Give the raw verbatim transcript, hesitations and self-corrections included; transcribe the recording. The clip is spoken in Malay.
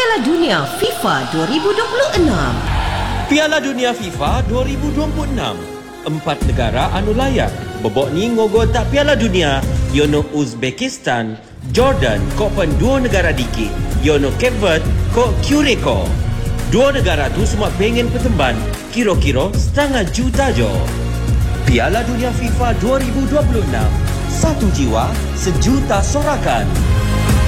Piala Dunia FIFA dua ribu dua puluh enam. Piala Dunia FIFA dua ribu dua puluh enam. Empat negara anu layak bobok ni ngogo tak Piala Dunia, yono Uzbekistan, Jordan kok pen dua negara dikit, yono Cape Verde kok Curacao. Dua negara tu semua pengen pertemban, kira-kira setengah juta jo. Piala Dunia FIFA dua ribu dua puluh enam. Satu jiwa, sejuta sorakan.